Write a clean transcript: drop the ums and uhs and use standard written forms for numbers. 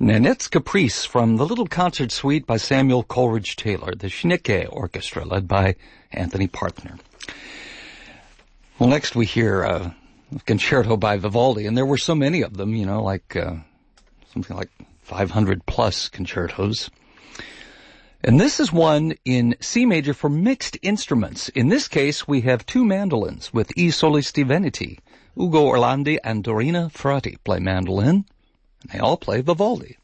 Nanette's Caprice from the Little Concert Suite by Samuel Coleridge Taylor, the Schnicke Orchestra, led by Anthony Partner. Well, next we hear a concerto by Vivaldi, and there were so many of them, something like 500 plus concertos. And this is one in C major for mixed instruments. In this case, we have two mandolins with I Solisti Veneti. Ugo Orlandi and Dorina Frati play mandolin, and they all play Vivaldi.